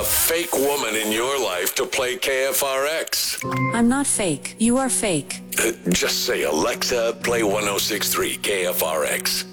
a fake woman in your life to play KFRX. I'm not fake. You are fake. Just say, Alexa, play 106.3 KFRX.